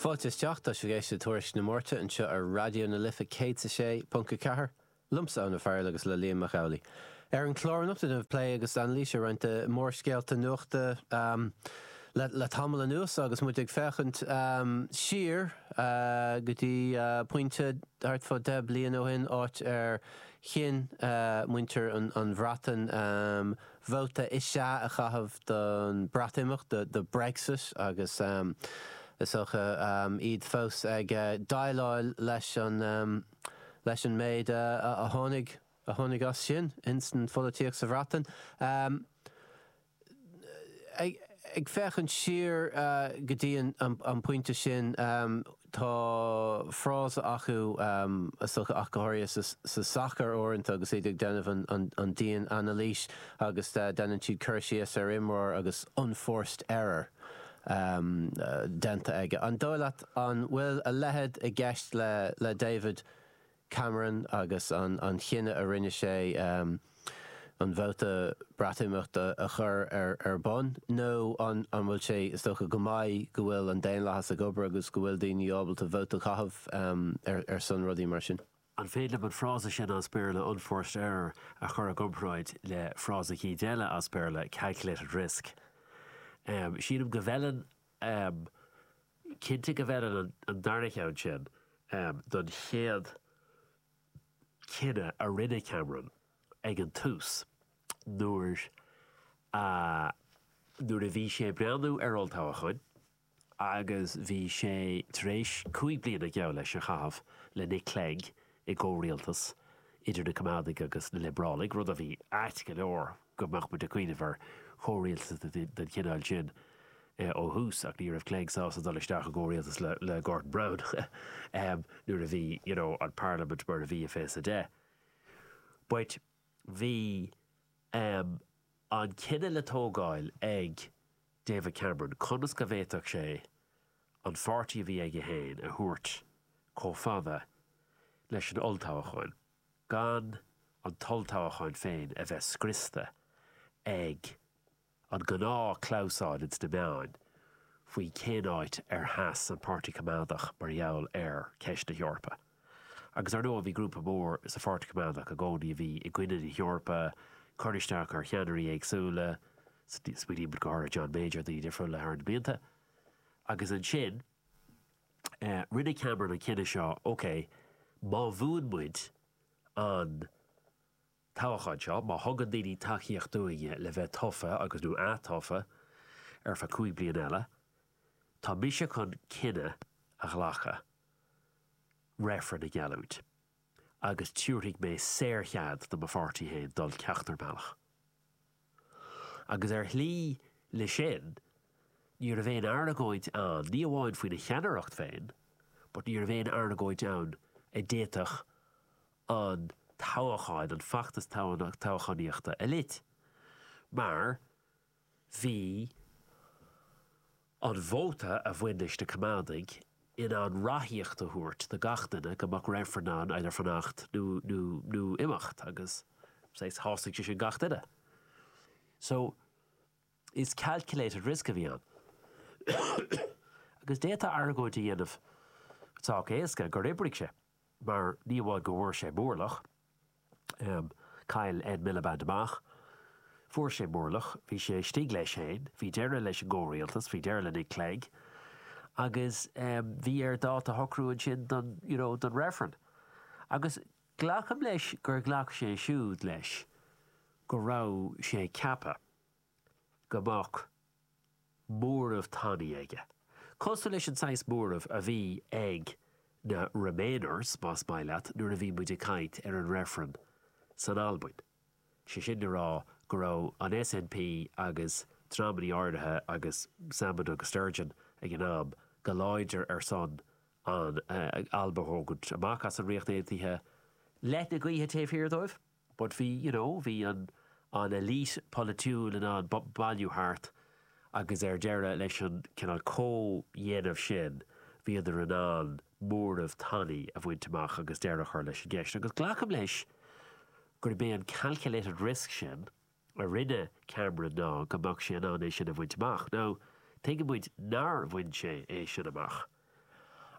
Fáilte teachta sé géiste tuairis na mórte an seo ar radio na lifa cé sé punca cethir lumsa na fearr agus le líon Macaulay. Ar an chlárnachta na play agus an líse roinnta mór scéalta nuachta le tamil an nuas agus muid ag fechant siar gotí pointe hart fá de blian ó hin áit ar chin muinter an bhratan bhóta isise a chahabh don bratimach de Brexit agus is socha iad fós ag dáileáil leis an méid a tháinig as sin instant folíoch sa bhratan. Ag fechan siar go dtíon an pointe sin tá frás acu socha achairí sa sachar orintanta agus iad ag denmh an díon analís agus denan siad chuirsíos ar imreoir agus unforced error. Denta aige. An dóileat an bhfuil a lehead a gceist le David Cameron agus an chinine a rinne sé an bhóta bratimach a chur ar bon. nó an bhfuil sé is tócha go maiid go bhfuil an déon lehas a gobar agus go bhfuil daoine ábalta bhóta chahabh ar son rudí mar sin. An féile an frása sin as péirle unforced error a chur a gomráid le frása cí déile as péirle calculated risk. Síanam go bhheilin cinnte go bhheilin an darnacheann sin don chéad cinenne a rinne Cameron ag an tús nuair a bhí sé breanú ar oltáha chuin agus bhí sé tréis 5 bliana geall leis a chahabh le Nick Clegg i ggóréaltas idir na Comádaigh agus na Librálaigh rud a bhí áit go leor go mbeadh mu de cuioine bhar chóréaltas den cineáil sin ó hús ach ní raibh Clegg sása dul isteach a ggóréaltas le Gordon Brown nuair a bhí an Parliament mar a bhí a fés a dé. But bhí an cinenne le tógáil ag David Cameron conas go bhéiteach sé an fáirtí a bhí ag a héin a thuairt cófada leis an oltáha chuin gan an toltáha chuin féin a bheith scrista ag an gná clousáid na meáin faoi cénáid ar theas an Páirtí Comádaach mar gheall ar ceist na Eorpa. Agus ar nó a bhí grúpa mór sa Páirtí Comádaach a gcónaí a bhí i gcuine na Eorpa, chuiristeach ar cheannarí agsúla, smuoidí bud gáir John Major dí difriúil le thar na blianta. Agus an sin, rinne Cameron an cinenne seo, OK, má bhuain muid an táchaid seo, má thugan daoine taíocht dúige le bheith tofa agus nó átofa ar fa 5 bliana eile, tá mise chun cinenne a ghlacha réfran na gealút. Agus túirigh mé séirchead do mafártaí héin dul ceachtar meach. Agus ar thlí le sin, níor a bhéin arnagóid an, ní amháin faoin na cheannaireacht féin, but níor a bhéin arnagóid an a déiteach an táchaid an fachtas táchaníochta a lit. Mar bhí an bhóta a bhainnis na Comádaigh in an rathíocht a thuairt de gachtainna go mach réfranán idir fannacht nó imacht agus séis hásigh sin gachtainna. So is calculated risk a bhí an. Agus déta argóid a dhéanamh tá éasca gur ibric sé, mar ní bháid go bhfuair sé mórlach, Cail Ed Miliband amach, fuair sé mórlach, bhí sé stig leis héin, bhí deire leis an ggóréaltas, bhí deire le Nick Clegg, agus bhí ar dát a thocrúin sin don réfran. Agus ghlacham leis gur ghlach sé siúd leis go rá sé cappa go mach móramh tánaí aige. Costa leis an sais móramh a bhí ag na Remainers más maileat nuair a bhí muid a caint ar an réfran san Albain. Sé sin rá go rá an SNP agus trámaní áirithe agus Samad agus Sturgeon ag an am go láidir ar son an Alba Hógant amach as an riocht éaithe let na gaothe taobh dóibh, but bhí an elite politiúil and an bailú hart agus ar deire leis an cinál dhéanamh sin bhí idir an móramh tánaí a bhainteach agus deire chuir leis an gceist. Agus ghlacham leis gur bé an calculated risk sin a rinne Cameron ná go mbeadh sé an é sin a bhainteach. Now, take muid nar bhain sé é sin amach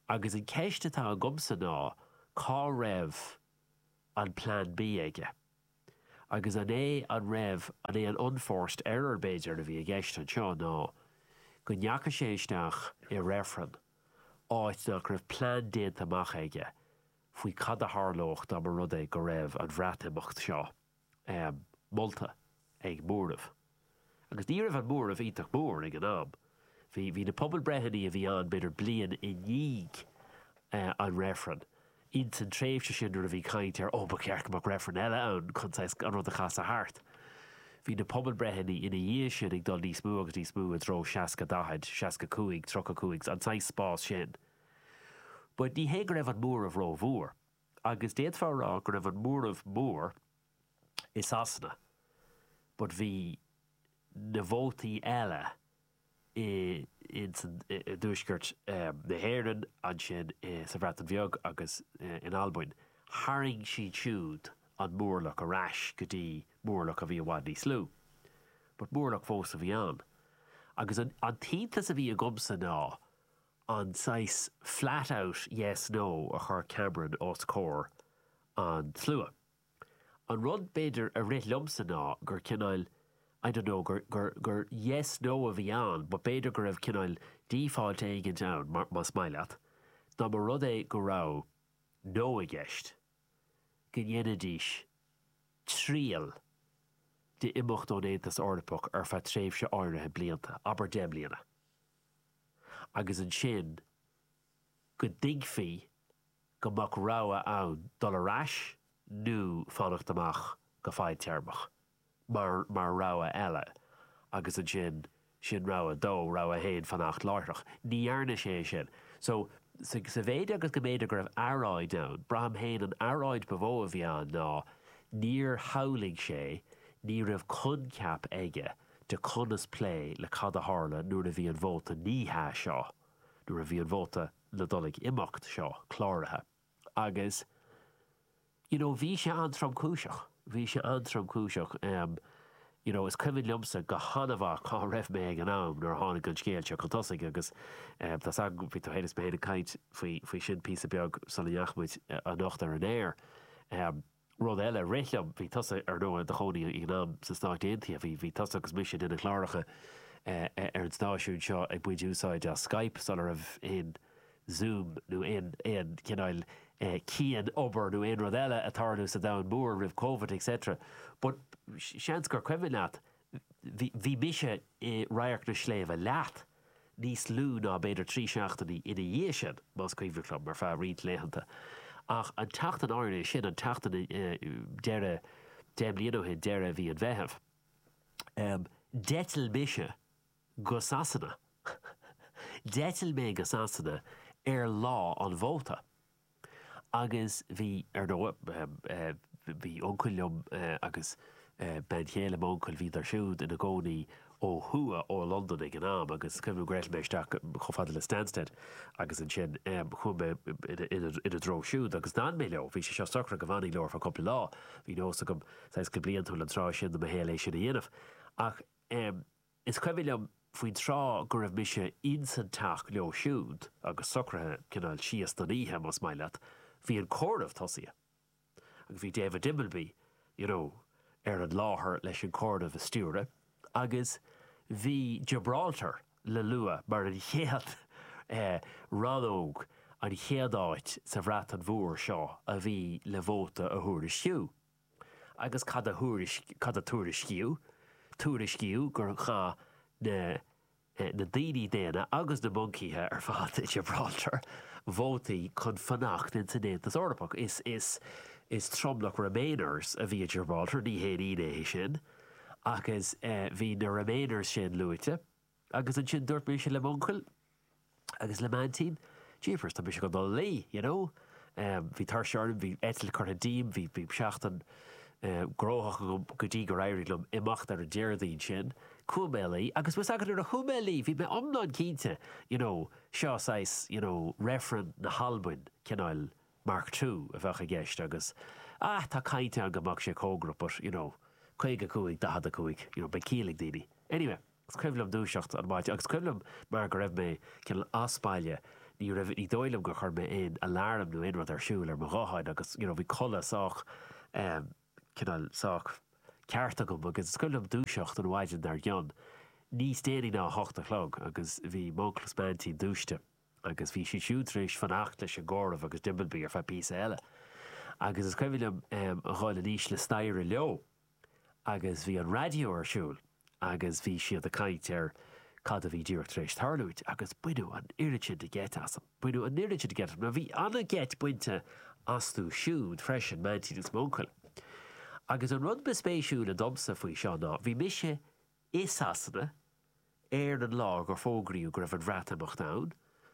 Agus in ceiste tá an gomsa ná cá raibh an plan B aige. Agus an raibh an unforced error beidir a bhí a gceist an seo ná go neacha séisteach i réfran áit nach raibh plan déanta amach aige faoi cad a thárlócht am rud é go raibh an bhreatimicht seo molta ag múramh. Agus ní raibh an múramh ítach mór ag an am. Bhí na pobl breithiní a bhí an beidir blian i níig an réfran. Int an tréimhse sin a bhí caint ar ba cearc amach réfran eile ann chunáis an rud a chas a thart. Bhí na pobl breithiní ina dhé sin ag dul níos mú agus níos mú a dro 60 60 30 an 6 spás sin. But ní hé go raibh an múramh ró bhúr. Agus déad fear rá go raibh an múramh mór is asna. But bhí na bhótaí eile in dúisgurt na héireann an sin sa bhreat an bheag agus in Albain. Haring si siúd an múrlach a rais go dtí múrlach a bhí bhád níos lú. But múrlach fós a bhí an. Agus an tíntas a bhí a gomsa ná an sais flat out yes no a chur Cameron os cór an slua. An rud beidir a rit lumsa ná gur cinál I don't know, gur yes no a bhí an, but beidir gur raibh cinál default éigen down mas maileat. Ná mar rud é go rá no a gceist. Gnéana díis tríal de imimecht ó éantas orlapach ar fa tréimhse áirithe blianta, aber de bliana. Agus an sin go digfí go mac ráha ann dul a rais nó fannacht amach go fáid tearmach. Mar ráha eile agus an sin ráha dó ráha héin fannacht láirteach. Ní airne sé sin. So sa bhéide agus go méidir go raibh aráid ann, braham héin an aráid bhó a bhí an ná níor howling sé, ní raibh concap aige de conas play le cad a tharla nuair a bhí an bhóta níthe seo, nuair a bhí an bhóta le dullig imeacht seo, chláirithe. Agus, bhí sé an trom cúiseach. Bhí sé an trom cúiseach. Is cumid liomsa go hanamh cá raibh mé ag an am nuair tháinig go scéilte chu tosaigh agus tás agam bhí héidir mé héad caiint faoi sin pí a beag san neachmuid an nacht ar an air. Rud eile réithleam bhí tosa ar nó de chonaí ag an am sa snáid déantaí a bhí tosa agus mission ina chláiricha ar an stáisiún seo ag buid úsáid a Skype san ar in Zoom nó in cinál cían obair nó in rud eile a tarnú sa dain mór rih COVID etc. But seans gur cuimhin leat bhí mise raiach na sléomh leat níos lú ná beidir trí seachtaí ina dhé sin más cuimhre club mar feadh riad léhananta. Ach an tachtan áirne sin an tachtan deire déimlíonóthe deire bhí an bheitheh. Detil mise go sasanna. Detil mé go sasanna ar lá an bhóta. Agus bhí ar nó bhí oncailm agus ben chéile móncail bhí ar siúd ina gcónaí ó thua ó London ag an am agus cumú greil méisteach chofada le Stansted agus an sin chume ina dro siúd agus ná mé leo bhí sé seo socra go bhhaí leir fa coppla lá hí nósa gom sais go blion túil an rá sin na héala sin a dhéanamh ach is cuimhilem faoin rá gur raibh mise insantach leo siúd agus socrathe cinál sias na níthe mas maileat hí an córamh tosaí agus bhí David Dimbleby ar an láthair leis an córamh a stúre agus bhí Gibraltar le lua mar an chéad radóg an chéadáit sa bhreat an bhór seo a bhí le bhóta a thuair siú. Agus cad a túair sciú gur chá na daoine déana agus na buncíthe ar fád i Gibraltar bhótaí chun fannacht in sa déantas orpach is tromlach Remainers a bhí a Gibraltar ní héad sin agus bhí na Remainers sin luite agus an sin dúirt mé sin le mунcail agus le mantín jeepers tá mis go dul lí bhí tar searm bhí etil chu a díim hí seachtain gróthach go dtí go éirilm imeacht ar an déirdaín sin cuamélaí agus was agad ar a chumélaí bhí me omláin cínte seo sais réfran na Halbain cinál Mark II a bhecha gceist agus tá cainte an goach sé cógrapar chuige cuaig da a cuaig be cílig daoine. Anyway, gus cuimlam dúiseacht an maidide agus cuimlam mar go raibh mé cin aspáile ní dóilm go chur me in alarm nó inrad ar siúil ar maráid agus bhí colla sách cinál sách cearta go agus scoilm dúiseocht an bhaidin ar gionn. Níos déanaí ná 8 o'clock agus bhí móclas mantí dúiste agus bhí si siútrééis fan 8 leis a ggóramh agus dimbelbí ar fe pí eile. Agus is coimhfuil gháil níos le stair leo agus bhí an radio ar siúil agus bhí siad a caiint ar cad a bhí dúirt rééis tarlúid agus buú an iritin de get asam. Buú an iritin de get na bhí anna get buinte asú siúd freisin mantíús mócail. Agus an rud bespéisiú le domsa faoi seo ná, bhí mise is asanna ar an lá gur fógraíú gur raibh an bhreatamach dán.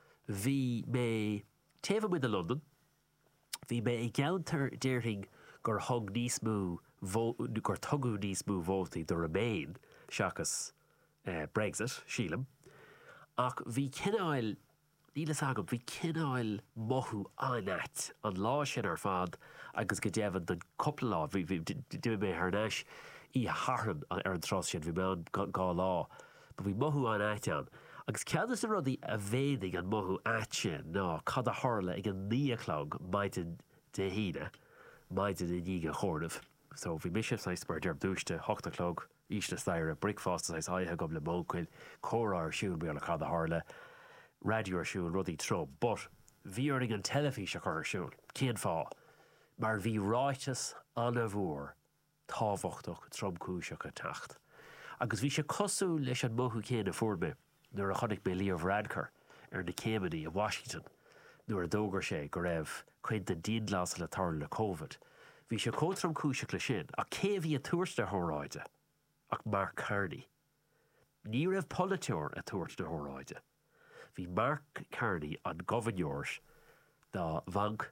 Bhí mé taobh muid a London, bhí mé i gceantar déirthing gur thug níos mú gur tugadh níos mú vótaí do Remain seachas Brexit, sílam. Ach bhí cineáil, nílas agam, bhí cineáil mothú anat an lá sin ar fad agus go déann den coppla lá, bhí mé thnáis í harthan ar an tros sin bhí me gá lá, ba bhí mothú anat an. Agus ceadas a rudí a bhédig an mothú at sin ná cad a tharla ag an 9 o'clock maidin de híine, maidin in díga chornamh. So bhí mise sais mar dearm dúiste 8 o'clock ísle staire bricfast sais aithe gom le mócail, córa ar siúil bí le cad a tharla, radio ar siúil rudí trom. But bhí ar an telefís a chur ar siúil, cén fá, mar bhí ráitas anna bhór tábhachtach tromcúiseach a tacht. Agus bhí sé cosú leis an mothú céan a fuair nuair a chonig mé Leo Varadkar ar na Céimeanna a Washington, nuair a dógar sé go raibh chuinte díonlás le tarla le COVID. Bhí sé cótram cúiseach le sin, a cé bhí a tuairt de thóráide, ach Mark Carney. Ní raibh politeoir a tuairt de thóráide. Bhí Mark Carney an gohainneoir dá bhanc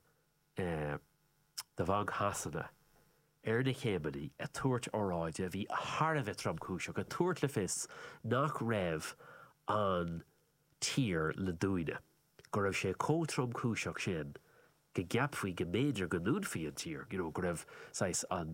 hasanna ar na Céimeanna a tuairt óráide bhí a tharbheith tromcúiseach a tuairt le fis nach raibh an tír le dúine. Go raibh sé cótromcúiseach sin go gapfaoi go méidir go núnfaí an tír, go raibh an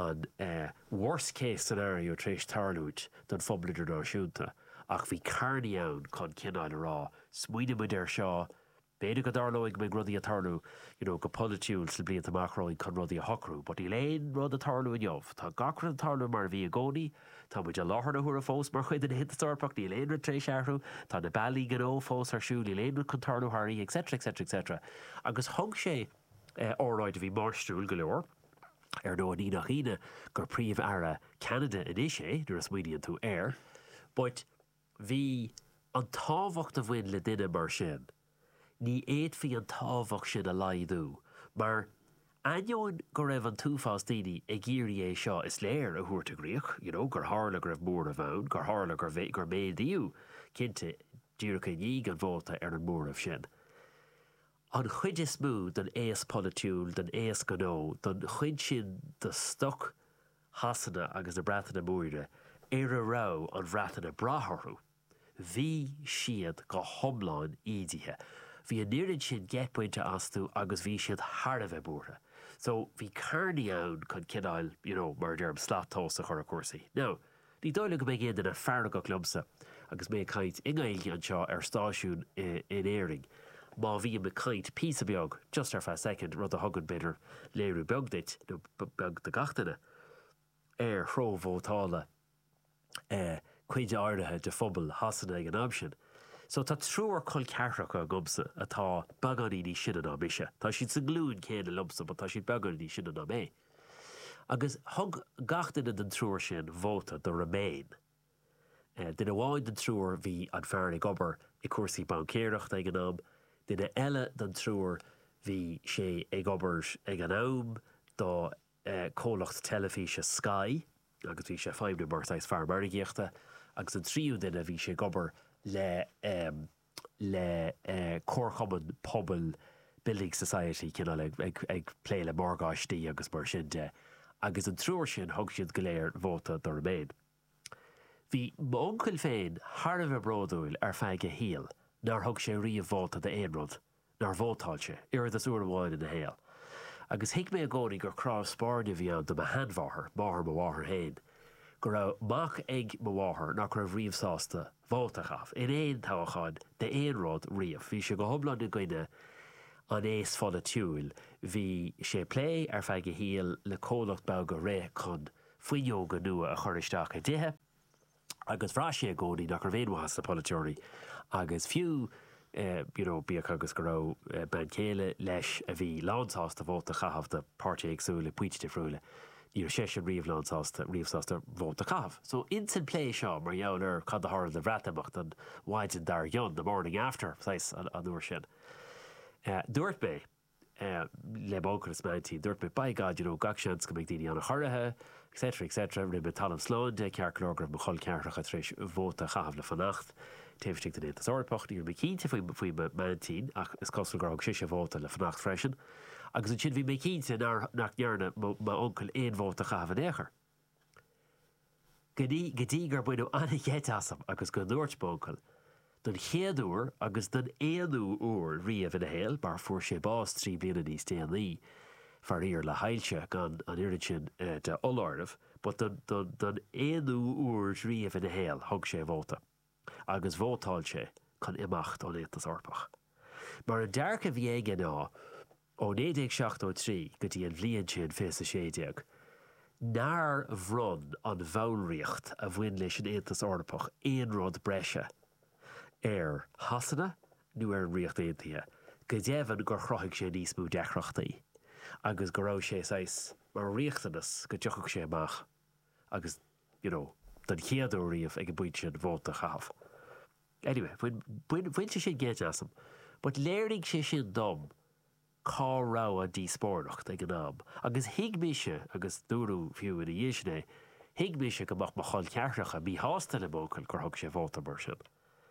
worst case scenario trééis tarlúid don fomblidir náisiúnta, ach bhí Carney ann chun cineáil rá, smuoine muid ar seo, béidir go darlóigh me rudí a tarlú, go politiúil sa blianta amachráid chun rudí a hocrú, but í léon rud a tarlú in jobh. Tá gacran tarlú mar bhí a gcónaí, tá muid a láthar na thuair a fós mar chuid in hit starpach ní léon trééis airthú, tá na bailí gan ó fós ar siúil, í léon chun tarlú thairní, etc. Agus thug sé óráid a bhí marstúil go leor, ar nó an nach ine gur príomh ara Canada in is é, nuair a smuoineann tú air, but bhí an tábhacht a bhain le duine mar sin. Ní éadfaí an tábhacht sin a laidú, mar aineoin go raibh an túfás daoine ag géirí é seo is léir a thuairt a gríoch, gur tharla go raibh mór a bhain, gur tharla gur méadíú cinnte díreacha ní an bhóta ar an mór of sin. An chuid is mú don éas politiúil, don éas gnó, don chuid sin do stoc hasanna agus na breatainna móire ar a rá an bhreatainna bratharthú. Bhí siad go thomláin ídithe. Bhí an níorinn sin gceappointe asú agus bhí siad tharbheith búrtha. So bhí Carney ann chun cineáil, mar dearm slátósa chur a cuasaí. Now, ní dóile go mé géan na fearna go lumsa agus mé caint ingailge an seo ar stáisiún in éiring. Má bhí me caint pí a beag, just ar 5 second, rud a thugann beidir léirú beagdait, nó beag de gatainna, ar thrómhótála chuide áirithe de phobal hasanna ag an am sin. So tá trúr chun cearracha gomsa atá baganí ní sin an mise. Tá siad sa glún céanna lumsa, but tá siad baganí sin an mé. Agus thug gatainna den trúr sin bhóta do Remain. Dina bháin den trúr bhí an fearna gobar i cuasaí bancéireacht ag an am, dina eile den trúr bhí sé ag obair ag an am do cólacht telefíse Sky, agus bhí sé feimne martáis fear marigéachta, agus an tríú duine bhí sé gobar le córchaman pobl Building Society cinál ag pléile mórgáistí agus mar sin de, agus an trúr sin thug siad go léir bhóta do Remain. Bhí m'oncail féin tharbheith bródúil ar feige híal, nar thug sé riamh bhóta de éonrod, nar bhótáilte, irid as uair amháin in na héal. Agus hiic mé a gcónaí gur cráibh spáirne bhí an do a hanmháthair, máthair mo bháthair hain, go raibh mac ag mháthair nach raibh riamhsásta bhótachaf. In éon táchaáin de éon rád riamh. Bhí sé go thomlan na gcuine an éas fáda tiúil. Bhí sé plé ar feadh go híal le cólacht beag go ré chun faoineoga nua a choristeach a dithe. Agus bhrá sé gcónaí nach ar bhéonhas na politeoirí. Agus fiú bíoch agus go raibh ben chéile leis a bhí lánsásta bhótachaf de páirte agsúla puite friúla. Níor sé sin riamhsásta bhótachaf. So insan plé seo mar dheannar cad a thar de bhreatamach an waidin dar yon the morning after sais an uair sin. Dúirt bé le bóchas mantí, dúirt bé baigad gach seans go mbeidh daoine anna choirithe, etc. Ribbe talam slán de cearclógrah mo choil ceartach a tréis bhótachaf le fannacht. Téimhstig den étas orpacht íor cínte faoi mantín ach is costal grog sé bhóta le fannacht freisin. Agus an sin bhí mé cínte nach nearna má oncail éon bhótachaf an éair. Gotí gur buinú anna chétasam agus go nuirtbócail. Don chéadúr agus don éanú úr riamh in a héal bar fuair sé bás 3 bliana níos déanaí far íor le hailse gan an irid sin de oláirmh, but don éanú úr riamh in a héal thug sé bhóta. Agus bhótáil sé chun imacht ó étas orpach. Mar an dearcha bhí éige ná ó 1973 go dtí an bhliain sin fés a séideag, nár bhrun an bhánriocht a bhain leis an étas orpach éon rud breise ar hasanna nó ar an riocht éontaithe, go déhann gur chroigh sé níos mú dechrachtaí, agus go raibh sé sais mar riochtanas go deochah sé amach, agus, don chéadú riamh ag buid sin bhótachaf. Anyway, bhain sé sin géit asam, but léirigh sé sin dom cá rá a díospóirnacht ag an am, agus hiigmise agus dúrú fiú in a dhéisné, hiigmise go mach choil ceartach a bhí hásta le bócail gur thug sé bhóta mar sin.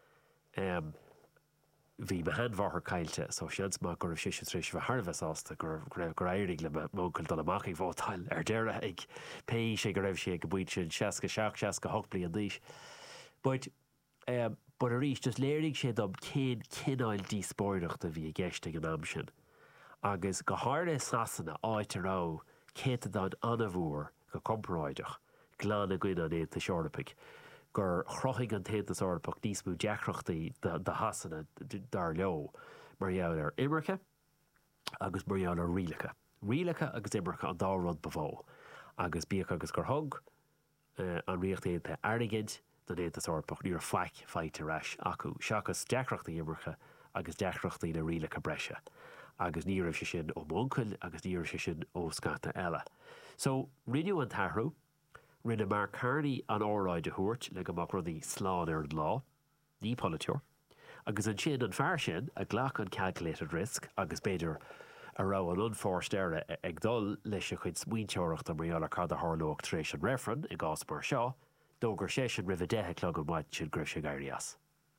Bhí me handmharthar caiilte, so seans má gur sé tréis bh Harbheith ásta gur éirigh le mócail dul amach ag bhótáil ar deire ag pe sé go raibh sé go buid sin 67 bliain díos. But a rís just léirigh sé dom cén cináil díospóirnacht a bhí a gceiste an am sin. Agus go háirna sasanna áit ará céta don anmhúr go compráideach glán a gcuine an éanta seorpaigh. Gur chroigh an téantas orpach níos mú deachrachtaí de hasanna dar leo mar dheall ar imreacha agus mar dheall ar rialacha. Rialacha agus imreacha an dárad bhó. Agus bíoch agus gur thug an riocht éanta airigid don éantas orpach níor feite reis acu. Seachas deachrachtaí imreacha agus deachrachtaí na rialacha breise. Agus ní raibh sé sin ó móncail agus ní raibh sé sin ó scata eile. So, riú an tarthú, rinne mar carnaí an óráid a thuairt le go mac rudaí sláán ar an lá, ní politeoir, agus an sin an fear sin a ghlach an calculated risk agus beidir a rá an unforced éire ag dul leis a chuid smuointeoireachta mar cad a thorlóach tréis an réfran i gás mar seo, dógur sé sin rih dethe clog an maid sin gribh sé gairías.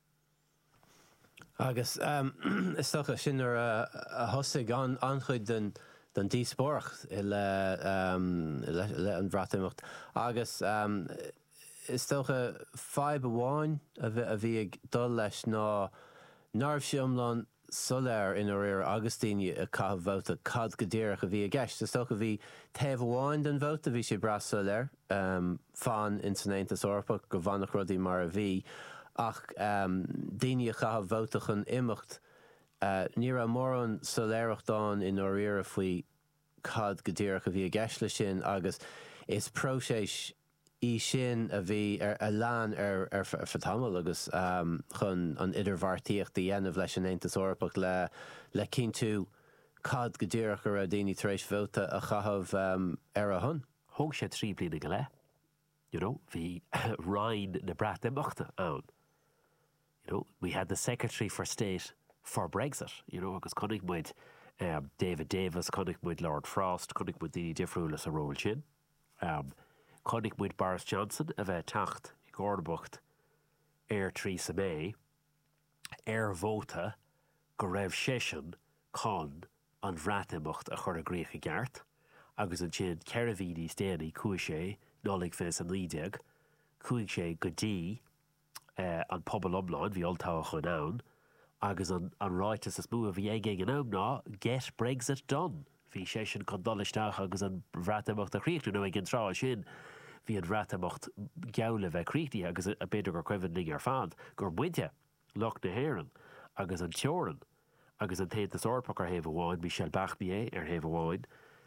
Agus is stocha sin ar a thosaigh anchuid den díospóireacht le an bhreatamach. Agus is stocha feib amháin a bhí ag dul leis ná narbh siomlán soléir in ar agus daoine a caithfh bhóta cad go ddéireach a bhí a gceist. Is stocha bhí taobh amháin den bhóta bhí sé bras soléir fan in san Aontas Eorpach go bhannach rudaí mar a bhí. Ach daoine a chaithfh bhótach an imimecht ní ra mór an soléireachtáin in áiríre faoi cad go ddéireach a bhí a gceist le sin, agus is próséis í sin a bhí ar a lean ar fatamil agus chun an idirbhartaíocht a dhéanamh leis an Aontas Eorpach le cinntiú cad go ddéireach ar a daoine tar éis bhóta a chaithfh ar a thun. Thug sé 3 bliana go le. Bhí Ryan na breatamachta ann. We had the Secretary for State for Brexit, agus connig muid David Davis, connig muid Lord Frost, connig muid Dini Difriúlas a ról sin. Connig muid Boris Johnson a bheith tacht I Gordonbucht ar Theresa May ar bhóta go raibh sésin con an bhreatamachta a chur a gréach a gceart, agus an sin ceirmhí níos déanaí chuaigh sé nólaigh fés an lídeag, chuaigh sé go dtí an pobl omláin bhí oltáha chun ann, agus an ráitas is mú a bhí ag an am ná get Brexit done. Bhí sé sin chun dolisteach agus an bhreatamachta chríochtú nó ag an trá sin hí an bhreatamocht geala bheith críti agus a beidir gur cuimhin ning ar fad gur buinte Loch na Héireann agus an teoran agus an taint is orpach ar Heh Amháin Michel Bachmier ar Heh Amháin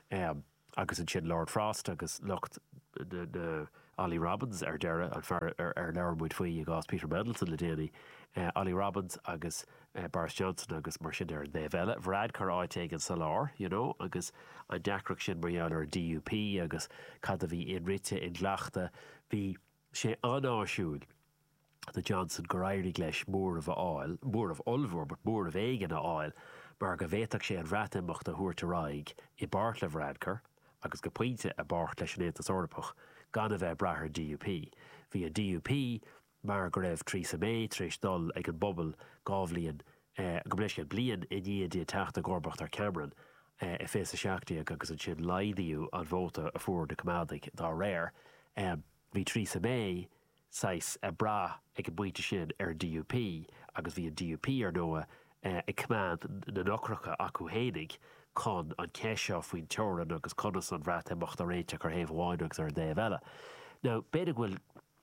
agus an sin Lord Frost agus lucht na Ollie Robbins ar deire ar leabhar muid faoi a gás Peter Mendelsohn le déanaí Ollie Robbins agus Boris Johnson agus mar sin ar Dave Ella bhráid chu áit an sa lár, agus an deacrach sin mar ar DUP agus cad a bhí inrite in gleachta bhí sé anáisiúil the Johnson go éirí leis mór of áil, mór of olbhór, but mór of éigen a áil, mar go bhéteach sé an bhreatamocht a thuairte raig I bart le bhreadcar, agus go pointe a bart leis an étas orpach, gan a bheith brathir DUP. Bhí a DUP mar go raibh Theresa May tríéis dul ag an bobbal gábhlíonn go bléis an blian I dí teachta gorbacht ar Cameron I fés a seachtaíag agus an sin laidiú an bhóta a fuair de cumádaigh dá réir. Bhí Theresa May sais a bra ag an buinte sin ar DUP agus bhí an DUP ar nua ag cumad na nocracha acu hénig chun an ceisio faoin teoran agus conas an bhreatamocht a réiteach ar Heh Amháin agus ar Dave Ella. Now, beidir bhfuil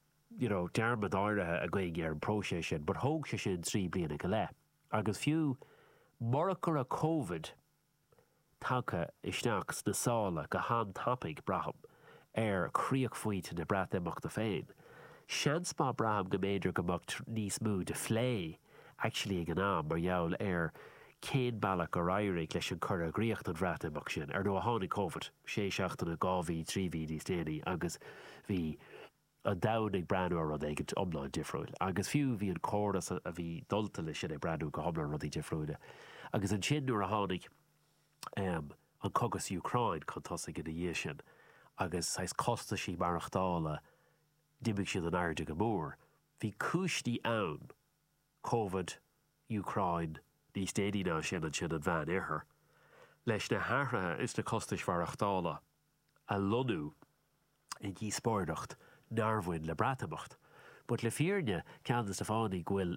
dearmad áirithe a gcuig ar an próise sin, but thóg sé sin 3 bliana go le. Agus fiú marachar a COVID tacha isteachs na sála go han tapig braham ar chríoch faoit na bhreatamocht a féin. Seans má braham go méidir go mbeadh níos mú de phlé actually ag an am mar jaall ar cén bailach go rairigh leis an chur a gríocht an bhreatamocht sin ar nó a tháinig COVID, 6 gáhí 3 níos déanaí agus bhí a danig breanú rud ag an omláin difriúil. Agus fiú bhí an córas a bhí dulta lei sin ag breanú go homlan rudí difriúile. Agus an sin nuair a tháinig an cogus Ucrain chun tosaigh in a dhé sin, agus sais costa sí marachtála dimig sin an airde go mór. Bhí cúistí ann COVID, Ucrain, níos déanaí ná sin an bhean éair. Leis na háirithe is na costais marachtála a lonú I gí spóirdacht nárbhain le bhreatamocht. But le fíorne ceann is fáinnig bhfuil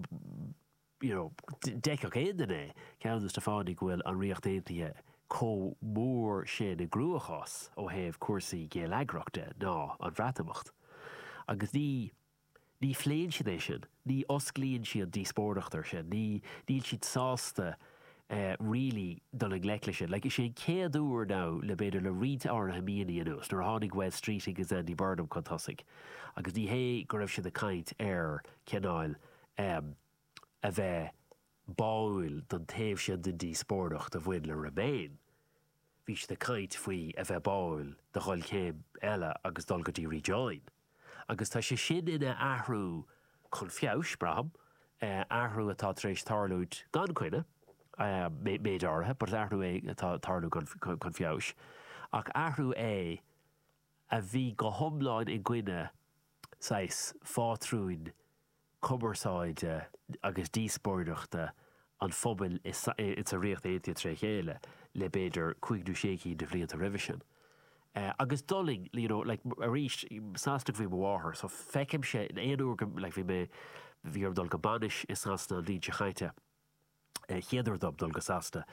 deicech éanana ceann is fáinnig bhfuil an riocht éantaithe có mór sin I grúachás ó Heh cuasaí géalagraachta ná an bhreatamocht. Agus ní phléin sin é sin, ní osclaíonn siad dí spórdachtar sin, níl siad sásta really dul ag leic lei sin. Like sé céad úr now le beidir le riad áirithe míonaí anuas, nuair a tháinig West Street agus Andy Burnham chun tosaigh. Agus ní hé go raibh siad a caint ar ceannáil a bheith báil don taobh siad den dí spórdacht a bhfuin le Remain. Bhí siad a caint faoi a bheith báil de choil céim eile agus dul go dtí rejoin. Agus tá sé sin ina ahrú chun fiabhs braham, ahrú atá tar éis tarlúid gan cuine, méid áirithe, but ahrú atá tarlú chun fiabhs. Ach ahrú a bhí go thomláin I gcuine sais fátrúin cumarsáide agus díspóireachta an phobail is a riocht éitia tre chéile le beidir 56 de bhlianta revision. Agus dulling, like a ríist sásta bhí bháthair, so feicim sé in éonúr like bhí ar dul go banis is sásta an líte chaite chéidir dul go sásta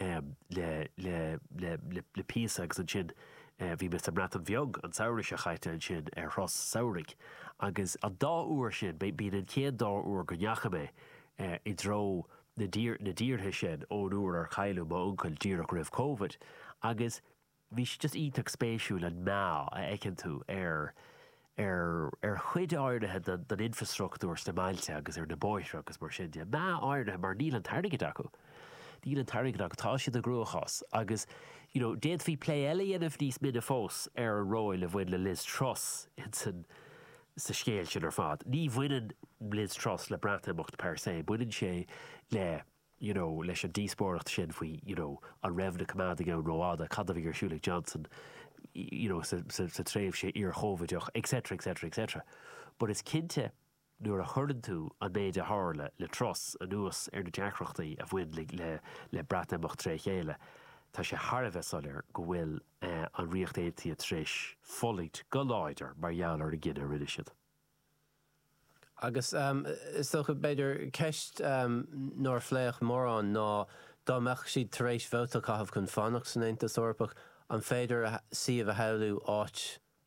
le písa agus an sin bhí me brat an bheog an saoirse chaite an sin ar thros saoirigh. Agus a dá uair sin, bín an céad dá uair go neacha mé I dro na díirthe sin ón uair ar chailú má uncail díreach raibh COVID. Agus bhí sé just ítach spéisiúil an ná a eicinn tú ar chuid áirithe den infrastruchtúr stamáilte agus ar na bóithre agus mar sin. Ná áirithe mar níl an tairgad acu. Níl an tairgad acu tá siad a grúchas. Agus, déad bhí plé eile dhéanamh níos minic fós ar an róil a bhfuin le Liz Truss in sa scéil sin ar fad. Ní bhainean Liz Truss le bhreatamocht per se, bhainean sé le leis an díspóireacht sin faoi an raibh na cumádaigh an róáda cad a bhí ar Siúla Johnson sa tréimh sé ar chóideach, etc. But is cinnte nuair a churann tú an méid a tharla le Truss a nuas ar na deacrachtaí a bhain le bhreatamocht tre chéile. Tá sé tharbheith solir go bhfuil an riocht éitia tréis follaigh go láidir mar dheall ar a gine rinne siad. Agus is toch beidir ceist nóir phléach mórán ná dámeach siad tar éis bhóta caithfh chun fánach san Aontas Orpach an féidir siomh a heilú áit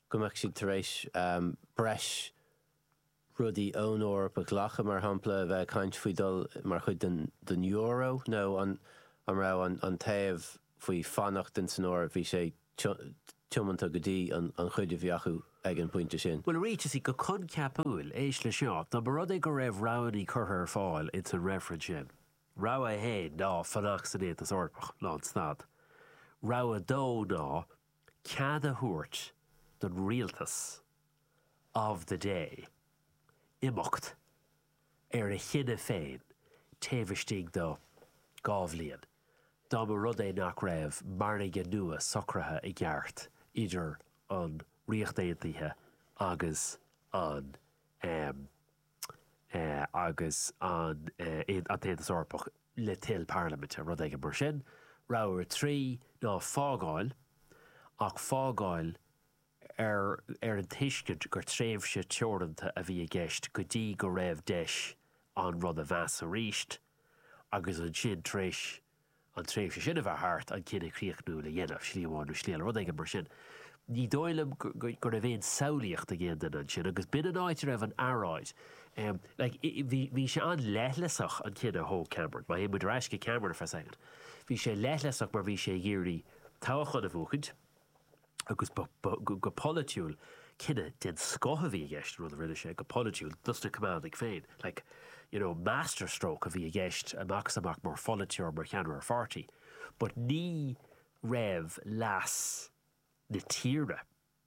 gomach si taréis breis rudí ón Eorpa ghlacha mar hampla bheith caint faoi dul mar chud den euro nó an rá an taobh faoi fannacht den san óir bhí sé tiomanta go dtí an chuide bheachu ag an pointe sin. Well, ríte sí go chun ceapúil éis le seo, tá barod ag go raibh ránaí chuthair fáil in an reference sin. Rá a héin ná fannach san étas orpach lá stad. Rá a dó ná cead a thuairt don rialtas of the day imacht a chinne féin taobhstig do gábhlíon. Dá mar rud é nach raibh marnaige nua socrathe i gceart idir an riochtaontaithe agus an téantas orpach le til Parliament a rud ag mar sin. Ráir trí ná fágáil ach fágáil ar an tuiscint gur tréimhse teoranta a bhí a gceist go dtí go raibh deis an rud a bheas a ríist agus an sin tréis an tréimhse sin a bheith thart an cinenne críochnú le dhéanamh slíomháin slíal rud ag mar sin. Ní dóilem gur a bhéon saolaíocht a géan den an sin agus bin an áit raibh an aráid. Bhí sé an leithlasach an cinenne thó Cameron, má éon muid reisce Cameron for a second. Bhí sé leithlasach mar bhí sé dhéirí táchad a bhuachid agus go politiúil cinenne den scotha bhí a gceist rud a rinne sé go politiúil dusta command ag féin. Like, you know, masterstroke a bhí a gceist amach mar folitiúr mar cheanú ar fartaí. But ní raibh las na tíre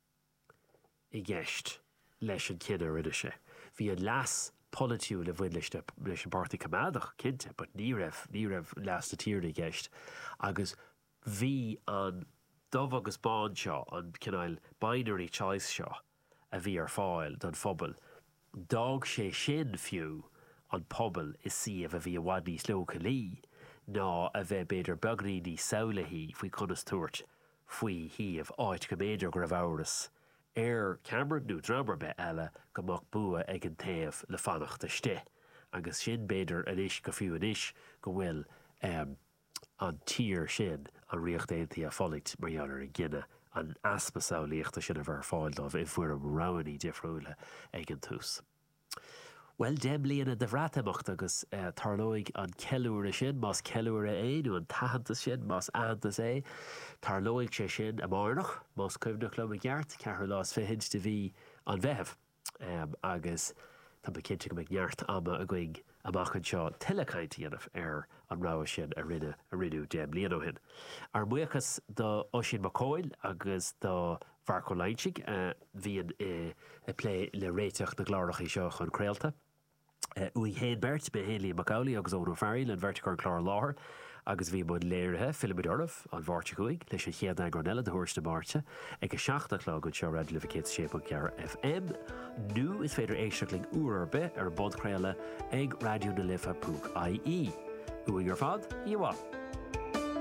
i gceist leis an cinenne rinne sé. Bhí an las politiúil a bhain leis an partaí commandach cinnte, but ní raibh las na tíre i gceist. Agus bhí an dubh agus bán seo an cinál binary choice seo a bhí ar fáil don phobal. Dág sé sin fiú an pobal is siomh a bhí a bhaid níos leo lí ná a bheith beidir beagnaí ní saolahí faoi chunas tuairt faoi híomh áit go méidir go raibh áras ar Cameron nó dramar be eile go mach bua ag an taobh le fannacht iste. Agus sin beidir an is go fiú an is go bhfuil an tír sin an riochtaontaí a folacht mar dheanar an gcinne an aspa saolaíochta sin a bhar fáil dómh i bfuair an ránaí difriúla ag an tús. Well, dem líana de bhreatamach agus tarlóigh an ceúra sin, más ceúra é nó an tahananta sin, más antas é. Tarlóigh sé sin a márnach, más cuimnach le a gceart, ceathar lás fihinid de bhí an bheithh. Agus tá cinnte go gceart ama a gcuig amachchan seo tilecaintíanamh ar an rá sin a rinú dem líana hin. Ar muochas do Oisin McCoyle agus do Bharco Leinchig bhíon a plé le réiteach na glárachaí seo chun creaalta. Uí héin bert be Hayley Macaulay agus Ónú Farrell an verticar chlár láthair agus bhí bud léirithe Philip Dorff an bharte chuig leis an chéad agranella de thuirsta máirte ag a 7 go seo Radio Lificates Shape FM. Nu is féidir éisteachling uairbe ar bod creaile ag Radio na Lifa.ie. Uí ar fad, íhá.